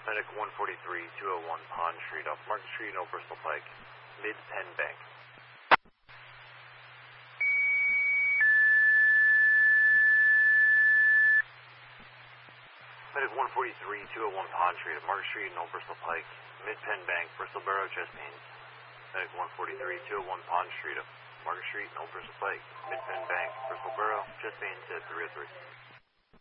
Medic 143, 201 Pond Street, off Market Street, Old Bristol Pike, Mid-Penn Bank. Medic 143, 201 Pond Street, off Market Street, Old Bristol Pike, Mid-Penn Bank, Bristol Borough, chest pains. Medic 143, 201 Pond Street, off Market Street, Old Bristol Pike, Mid-Penn Bank, Bristol Borough, chest pains at 303.